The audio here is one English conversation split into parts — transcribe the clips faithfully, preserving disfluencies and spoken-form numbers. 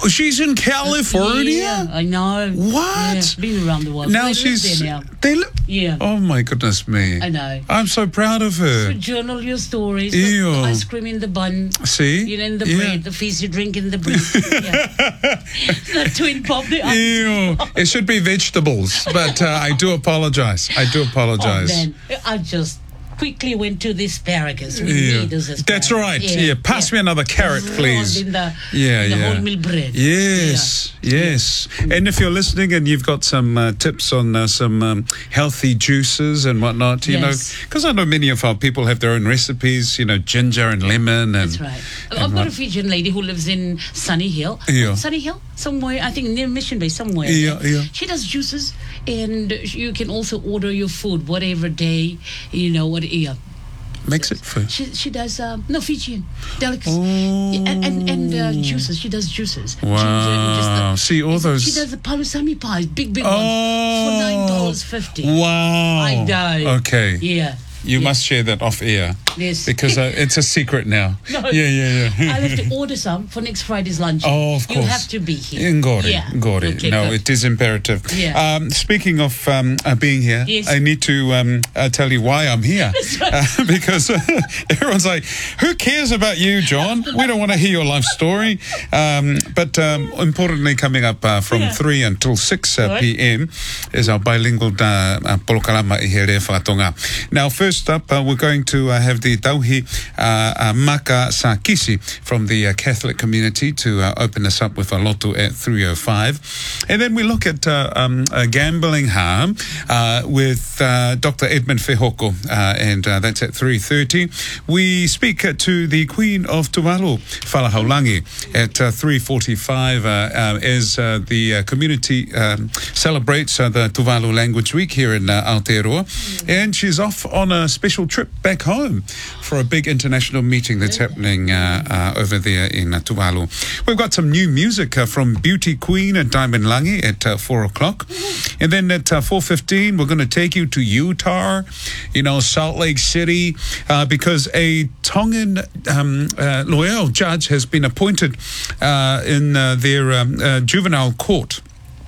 Oh, she's in California? Yeah, I know. What? Yeah, been around the world. Now They live she's... there now. They li- Yeah. Oh, my goodness me. I know. I'm so proud of her. So journal your stories. Ew. The, the ice cream in the bun. See? You know, in the Yeah. bread. The fizzy drink in the bread. Yeah. The twin pop. The Ew. It should be vegetables, but uh, I do apologize. I do Oh, apologize. man. I just quickly went to the asparagus. We Yeah. need those asparagus. That's right. Yeah, pass me another carrot, Rolled please. In the, Yeah, in the yeah. wholemeal bread. Yes, yes. And if you're listening and you've got some uh, tips on uh, some um, healthy juices and whatnot, you Yes. know, because I know many of our people have their own recipes, you know, ginger and lemon. And, That's right. and I've got what- a Fijian lady who lives in Sunny Hill. Yeah. Sunny Hill? Somewhere, I think near Mission Bay, somewhere. Yeah, yeah. She does juices, and you can also order your food, whatever day, you know, what, yeah. Makes it for... She she does um, no Fijian delicacies Oh. and and, and uh, juices. She does juices. She, Wow. just the- See, all those... She does the palusami pies, big big Oh. ones, for nine dollars fifty. Wow. I know. Okay. Yeah. You yeah. must share that off air. Yes. Because uh, it's a secret now. No. Yeah, yeah, yeah. I'll have to order some for next Friday's lunch. Oh, of course. You have to be here. Ngori, Yeah. Ngori. Okay, no, good. it is imperative. Yeah. Um, speaking of um, uh, being here, Yes. I need to um, uh, tell you why I'm here. uh, because uh, everyone's like, who cares about you, John? We don't want to hear your life story. Um, but um, importantly, coming up uh, from Yeah. three until six uh, Right. p m is our bilingual uh, uh, polokalama i here whakatonga. Now, first up, uh, we're going to uh, have the Tauhi uh, uh, Maka Sakisi from the uh, Catholic community to uh, open us up with a loto at three oh five. And then we look at uh, um, uh, gambling harm uh, with uh, Doctor Edmund Fehoko, uh, and uh, that's at three thirty. We speak uh, to the Queen of Tuvalu, Falahaulangi, at uh, three forty-five uh, uh, as uh, the uh, community um, celebrates uh, the Tuvalu Language Week here in uh, Aotearoa. And she's off on a special trip back home for a big international meeting that's happening uh, uh, over there in uh, Tuvalu. We've got some new music uh, from Beauty Queen and Diamond Langi at uh, four o'clock. And then at uh, four fifteen, we're going to take you to Utah, you know, Salt Lake City, uh, because a Tongan um, uh, loyal judge has been appointed uh, in uh, their um, uh, juvenile court.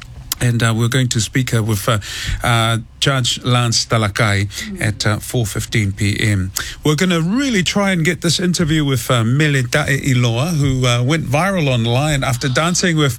And uh, we're going to speak uh, with uh, uh, Judge Lance Talakai at uh, four fifteen p m. We're going to really try and get this interview with uh, Mele Tae Iloa, who uh, went viral online after dancing with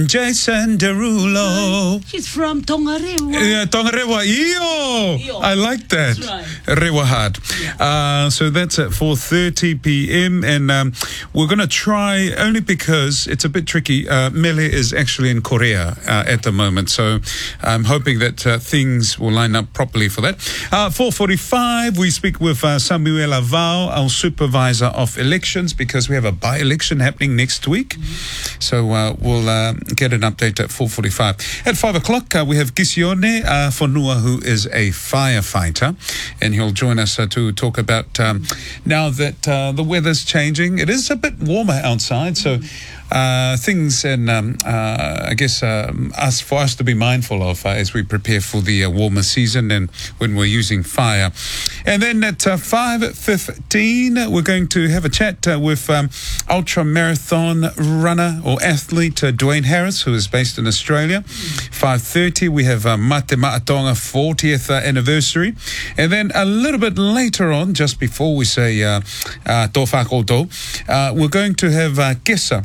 Jason Derulo. She's from Tongarewa. Yeah, Tongarewa. Iyo! Iyo. I like that. That's right. Rewa hard. Uh, so that's at four thirty p m. And um, we're going to try, only because it's a bit tricky. Uh, Mele is actually in Korea uh, at the moment. So I'm hoping that uh, things will line up properly for that. Uh, four forty-five, we speak with uh, Samuela Vau, our supervisor of elections, because we have a by-election happening next week. Mm-hmm. So uh, we'll uh, get an update at four forty-five. At five o'clock, uh, we have Gisione uh, Fonua, who is a firefighter, and he'll join us uh, to talk about um, now that uh, the weather's changing. It is a bit warmer outside, so Uh, things and um, uh, I guess um, us for us to be mindful of uh, as we prepare for the uh, warmer season and when we're using fire. And then at uh, five fifteen, we're going to have a chat uh, with um, ultra marathon runner or athlete uh, Dwayne Harris, who is based in Australia. five thirty, we have uh, Mate Maatonga fortieth uh, anniversary. And then a little bit later on, just before we say uh, uh, Tō Whakakoto, uh, we're going to have uh, Kesa,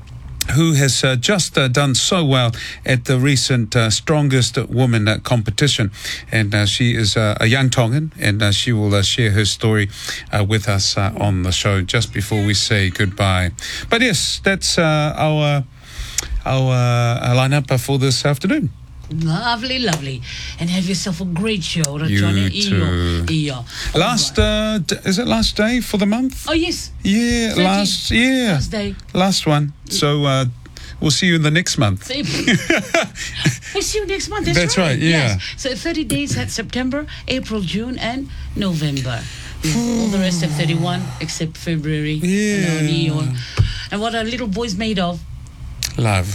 who has uh, just uh, done so well at the recent uh, Strongest Woman uh, competition. And uh, she is uh, a young Tongan, and uh, she will uh, share her story uh, with us uh, on the show just before we say goodbye. But yes, that's uh, our, our uh, lineup for this afternoon. Lovely, lovely. And have yourself a great show. You Johnny. too. Iyo, iyo. Last, uh, d- is it last day for the month? Oh, yes. Yeah, thirteenth. last, yeah. Last day. Last one. So uh, we'll see you in the next month. Same. We'll see you next month. That's, That's right, yeah. Yes. So thirty days at September, April, June, and November. All the rest have thirty-one, except February. Yeah. And, Iyo. And what are little boys made of? Love.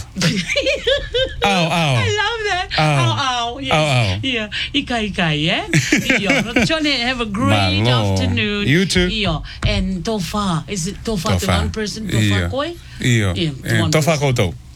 Ow, ow. I love that. Ow. Ow, ow. Yes. Ow, ow. Yeah. Ika, ika, yeah? Iyo. Johnny, have a great Malo. afternoon. You too. Iyo. And Tofa. Is it Tofa, to Tofa. one person? Tofa Iyo. koi? Iyo. Yeah, to And one Tō person. Whakakoto.